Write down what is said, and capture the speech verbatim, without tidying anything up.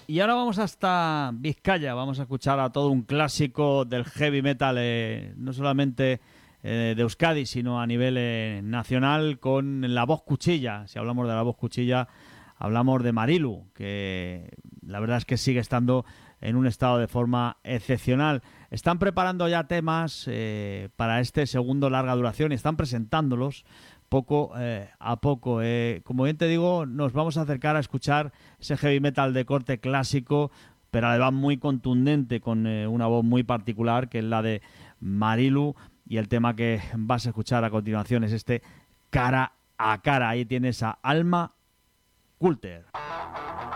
Y ahora vamos hasta Vizcaya, vamos a escuchar a todo un clásico del heavy metal, eh, no solamente eh, de Euskadi, sino a nivel eh, nacional, con La Voz Cuchilla. Si hablamos de La Voz Cuchilla, hablamos de Marilu, que la verdad es que sigue estando en un estado de forma excepcional. Están preparando ya temas eh, para este segundo larga duración y están presentándolos poco eh, a poco. Eh, como bien te digo, nos vamos a acercar a escuchar ese heavy metal de corte clásico, pero además muy contundente, con eh, una voz muy particular, que es la de Marilu, y el tema que vas a escuchar a continuación es este Cara a Cara. Ahí tienes a Alma Coulter.